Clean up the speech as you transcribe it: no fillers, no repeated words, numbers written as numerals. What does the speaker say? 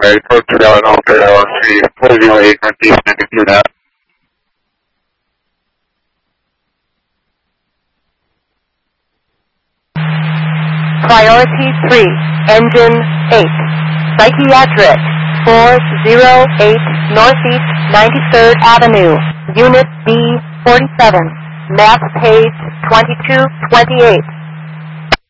Okay, code 2 Allen Alter LLC, 408 Northeast 93 now. Priority 3, Engine 8, Psychiatric, 408 Northeast 93rd Avenue, Unit B47, map page 2228.